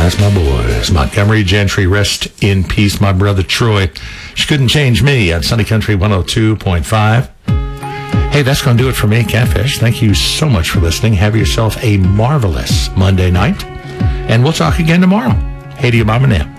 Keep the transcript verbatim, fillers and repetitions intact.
That's my boys. Montgomery Gentry, rest in peace, my brother Troy. She couldn't change me on Sunny Country one oh two point five. Hey, that's going to do it for me, Catfish. Thank you so much for listening. Have yourself a marvelous Monday night, and we'll talk again tomorrow. Hey to your mom and them.